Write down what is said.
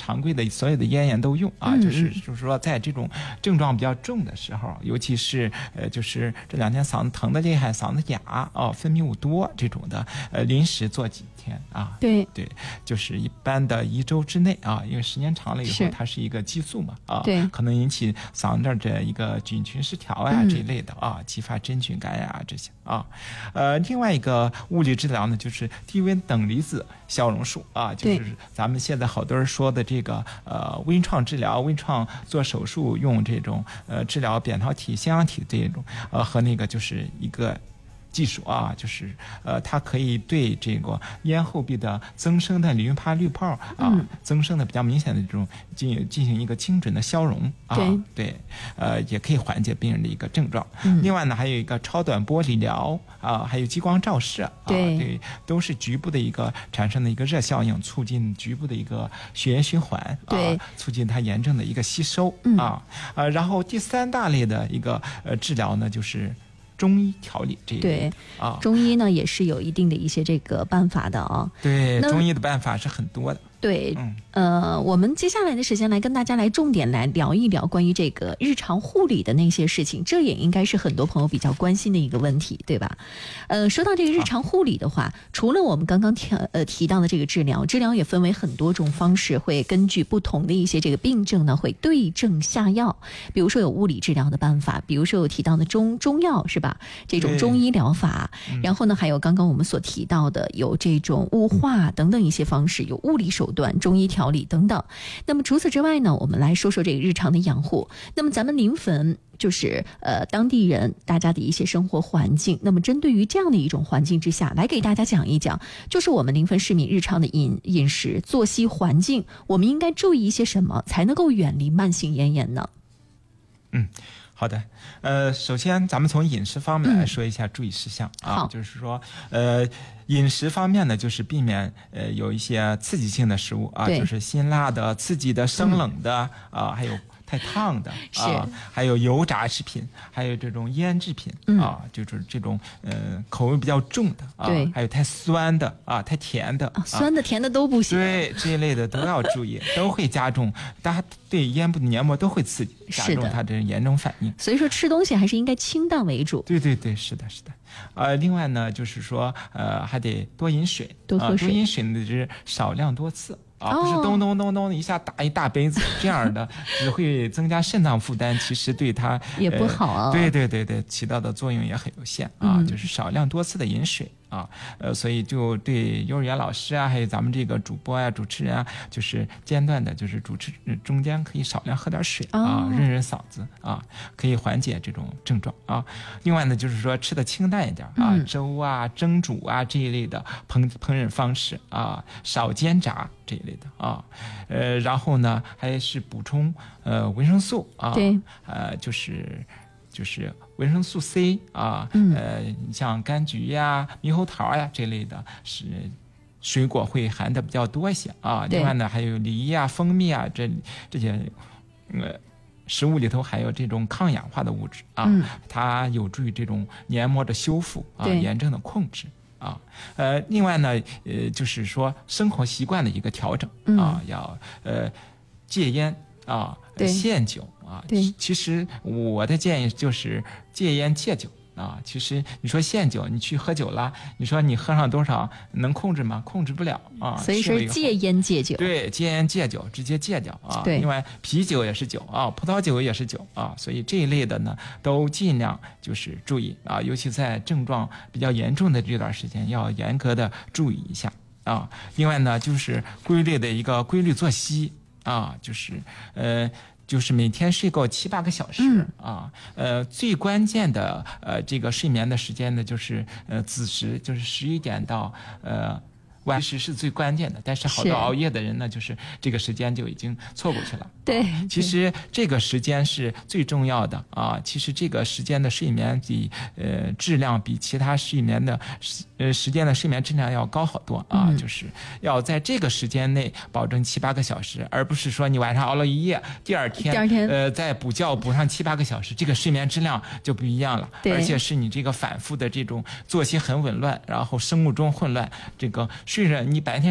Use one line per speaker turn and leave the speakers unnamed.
常规的所有的咽炎都用啊，就是说在这种症状比较重的时候，尤其是就是这2天嗓子疼的厉害，嗓子哑啊，分泌物多这种的，临时做几天啊。
对，
就是一般的1周之内啊，因为时间长了以后它是一个激素嘛啊，
对，
可能引起嗓子这儿的一个菌群失调啊这一类的啊，激发真菌感染啊这些啊。另外一个物理治疗呢，就是低温等离子消融术啊，就是咱们现在好多人说的这个微创治疗，微创做手术用这种治疗扁桃体、腺样体这种和那个就是一个技术啊，就是它可以对这个咽后壁的增生的淋巴滤泡啊，增生的比较明显的这种进行一个精准的消融啊，对，也可以缓解病人的一个症状。另外呢，还有一个超短波理疗啊，还有激光照射啊，对，都是局部的一个产生的一个热效应，促进局部的一个血液循环，
对，
促进它炎症的一个吸收啊。然后第3大类的一个治疗呢，就是中医调理这一类啊，
中医呢也是有一定的一些这个办法的啊。
对，中医的办法是很多的。
对，我们接下来的时间来跟大家来重点来聊一聊关于这个日常护理的那些事情，这也应该是很多朋友比较关心的一个问题，对吧？说到这个日常护理的话，除了我们刚刚提到的这个治疗也分为很多种方式，会根据不同的一些这个病症呢，会对症下药。比如说有物理治疗的办法，比如说有提到的中药是吧？这种中医疗法，然后呢还有刚刚我们所提到的有这种雾化等等一些方式，有物理手段、中医调理等等。那么除此之外呢，我们来说说这个日常的养护。那么咱们临汾就是当地人大家的一些生活环境，那么针对于这样的一种环境之下，来给大家讲一讲，就是我们临汾市民日常的饮食、作息环境，我们应该注意一些什么，才能够远离慢性咽炎呢？
好的，首先咱们从饮食方面来说一下注意事项啊，就是说，饮食方面呢，就是避免有一些刺激性的食物啊，就是辛辣的、刺激的、生冷的啊，还有太烫的啊，还有油炸食品，还有这种腌制品啊，就是这种口味比较重的啊，还有太酸的啊，太甜的，
酸的甜的都不行。
对，这一类的都要注意，都会加重，它对咽部的黏膜都会刺激，加重它的炎症反应。
所以说吃东西还是应该清淡为主。
对，是的。另外呢，就是说还得多饮水，
多喝水，
多饮水呢就是少量多次。不是咚咚咚咚一下打一大杯子，这样的只会增加肾脏负担，其实对它
也不好啊。
对，起到的作用也很有限啊，就是少量多次的饮水啊，所以就对幼儿园老师啊，还有咱们这个主播啊、主持人啊，就是间断的，就是主持中间可以少量喝点水啊，润嗓子啊，可以缓解这种症状啊。另外呢，就是说吃的清淡一点啊，粥啊、蒸煮啊这一类的烹饪方式啊，少煎炸这一类的啊，然后呢还是补充维生素啊，
对，
就是维生素 C 啊，你像柑橘呀、猕猴桃呀这类的，是水果会含的比较多一些啊。另外呢，还有梨呀、蜂蜜啊这些食物里头还有这种抗氧化的物质啊，它有助于这种黏膜的修复啊，炎症的控制。另外呢，就是说生活习惯的一个调整啊，要戒烟啊，限酒啊。其实我的建议就是戒烟戒酒啊。其实你说限酒，你去喝酒了，你说你喝上多少能控制吗？控制不了啊。
所以说戒烟戒酒，
对，戒烟戒酒，直接戒掉啊。另外啤酒也是酒啊，葡萄酒也是酒啊，所以这一类的呢，都尽量就是注意啊，尤其在症状比较严重的这段时间，要严格的注意一下啊。另外呢，就是规律作息啊，就是每天睡够7、8个小时啊。最关键的这个睡眠的时间呢，就是子时，就是11点到晚时是最关键的，但是好多熬夜的人呢，就是这个时间就已经错过去了。
对，
其实这个时间是最重要的啊。其实这个时间的睡眠质量比其他睡眠的时间的睡眠质量要高好多啊。就是要在这个时间内保证7、8个小时，而不是说你晚上熬了一夜，第二天再补觉补上7、8个小时，这个睡眠质量就不一样了。而且是你这个反复的这种作息很紊乱，然后生物钟混乱，这个睡着你白天